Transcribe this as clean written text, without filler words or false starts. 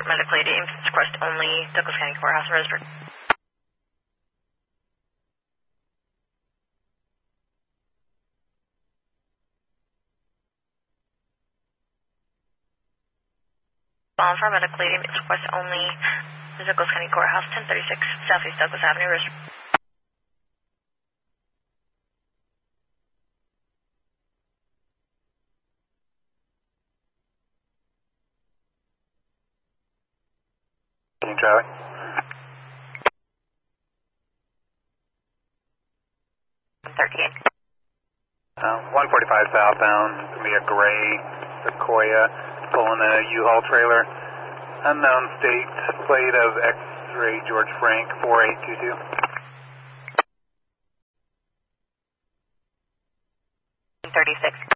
medically deemed request only, Douglas County Courthouse, Roseburg. Following for medically deemed request only, Douglas County Courthouse, 1036 Southeast Douglas Avenue, Roseburg. Charlie. 38. 145 southbound, it's going to be a gray Sequoia pulling a U-Haul trailer. Unknown state, plate of X-ray George Frank 4822. 36.